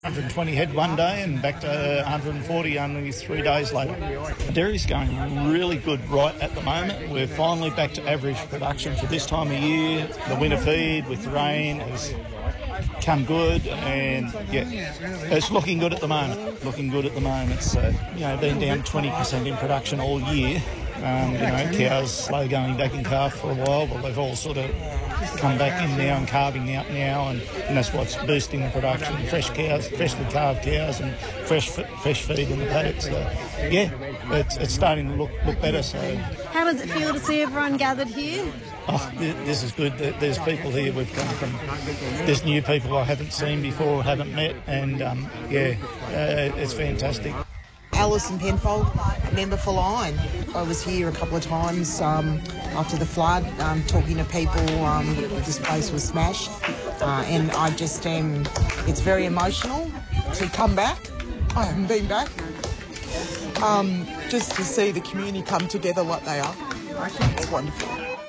120 head one day and back to 140 only 3 days later. The dairy's going really good right at the moment. We're finally back to average production for this time of year. The winter feed with the rain has come good, and it's looking good at the moment. So, been down 20% in production all year. Cows slow going back in calf for a while, but they've all sort of come back in now and calving out now, and that's what's boosting the production. Fresh cows, freshly calved cows, and fresh feed in the paddock. So, it's starting to look better. So, how does it feel to see everyone gathered here? Oh, this is good. There's people here we've come from. There's new people I haven't seen before, haven't met, and it's fantastic. Alison Penfold, member for Lyne. I was here a couple of times after the flood, talking to people. This place was smashed, and I just it's very emotional to come back. I haven't been back. Just to see the community come together like they are. It's wonderful.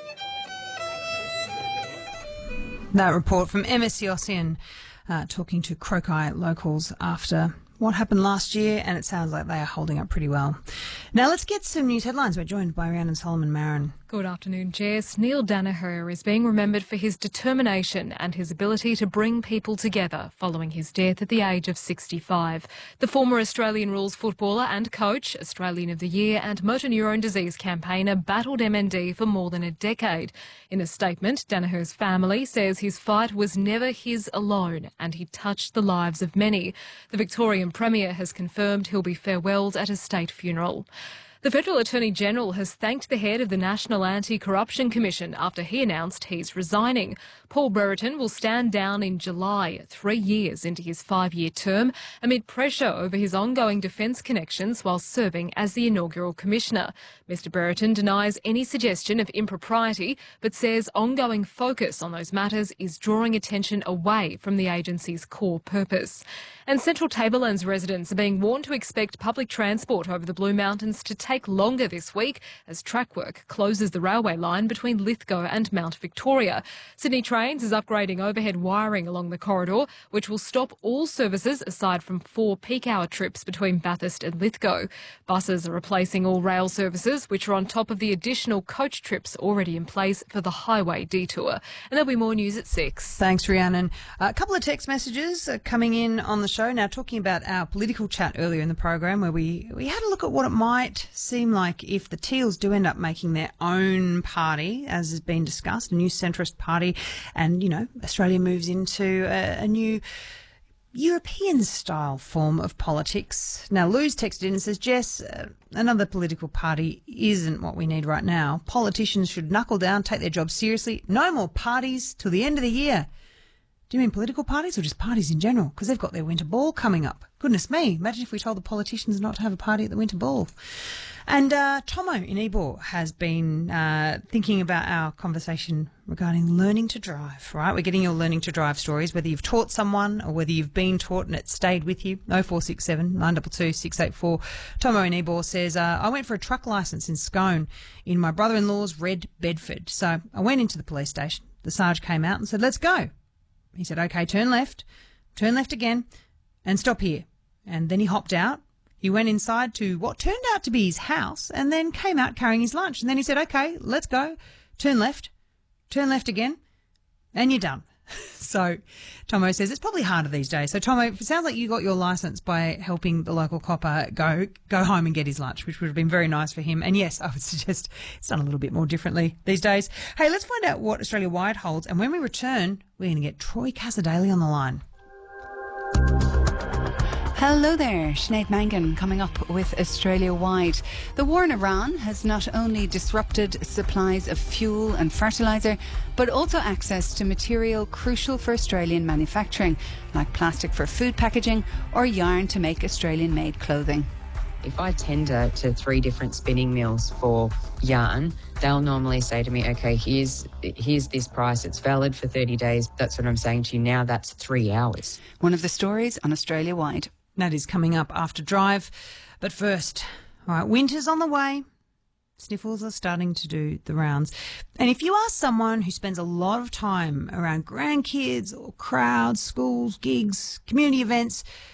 That report from MS Yossian talking to Croki locals after what happened last year, and it sounds like they are holding up pretty well. Now let's get some news headlines. We're joined by Rhiannon Solomon-Marin. Good afternoon, Jess. Neil Daniher is being remembered for his determination and his ability to bring people together following his death at the age of 65. The former Australian rules footballer and coach, Australian of the Year and motor neurone disease campaigner battled MND for more than a decade. In a statement, Daniher's family says his fight was never his alone and he touched the lives of many. The Victorian Premier has confirmed he'll be farewelled at a state funeral. The Federal Attorney-General has thanked the head of the National Anti-Corruption Commission after he announced he's resigning. Paul Brereton will stand down in July, 3 years into his 5-year term, amid pressure over his ongoing defence connections while serving as the inaugural commissioner. Mr Brereton denies any suggestion of impropriety, but says ongoing focus on those matters is drawing attention away from the agency's core purpose. And Central Tablelands residents are being warned to expect public transport over the Blue Mountains to take longer this week as track work closes the railway line between Lithgow and Mount Victoria. Sydney Trains is upgrading overhead wiring along the corridor, which will stop all services aside from 4 peak hour trips between Bathurst and Lithgow. Buses are replacing all rail services, which are on top of the additional coach trips already in place for the highway detour. And there'll be more news at 6. Thanks, Rhiannon. A couple of text messages coming in on the show now, talking about our political chat earlier in the program, where we had a look at what it might seem like if the Teals do end up making their own party, as has been discussed, a new centrist party, and, Australia moves into a new European-style form of politics. Now, Lou's texted in and says, Jess, another political party isn't what we need right now. Politicians should knuckle down, take their job seriously. No more parties till the end of the year. Do you mean political parties or just parties in general? Because they've got their winter ball coming up. Goodness me, imagine if we told the politicians not to have a party at the winter ball. And Tomo in Ebor has been thinking about our conversation regarding learning to drive, right? We're getting your learning to drive stories, whether you've taught someone or whether you've been taught and it stayed with you. 0467 922 684. Tomo in Ebor says, I went for a truck licence in Scone in my brother-in-law's red Bedford. So I went into the police station. The Sarge came out and said, let's go. He said, OK, turn left again, and stop here. And then he hopped out. He went inside to what turned out to be his house and then came out carrying his lunch. And then he said, OK, let's go. Turn left again, and you're done. So Tomo says it's probably harder these days. So Tomo, it sounds like you got your licence by helping the local copper go home and get his lunch, which would have been very nice for him. And yes, I would suggest it's done a little bit more differently these days. Hey, let's find out what Australia Wide holds. And when we return, we're going to get Troy Cassar-Daley on the line. Hello there, Sinead Mangan coming up with Australia Wide. The war in Iran has not only disrupted supplies of fuel and fertiliser, but also access to material crucial for Australian manufacturing, like plastic for food packaging or yarn to make Australian-made clothing. If I tender to 3 different spinning mills for yarn, they'll normally say to me, OK, here's this price. It's valid for 30 days. That's what I'm saying to you now. That's 3 hours. One of the stories on Australia Wide. That is coming up after Drive. But first, all right, winter's on the way. Sniffles are starting to do the rounds. And if you are someone who spends a lot of time around grandkids or crowds, schools, gigs, community events,